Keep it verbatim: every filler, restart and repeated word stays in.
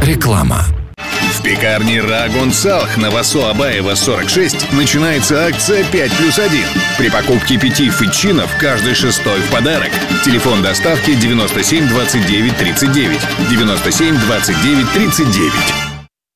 Реклама. В пекарне Рагун Салх на Васо Абаева сорок шесть начинается акция пять плюс один. При покупке пяти фетчинов каждый шестой в подарок. Телефон доставки девяносто семь двадцать девять тридцать девять. девяносто семь двадцать девять тридцать девять.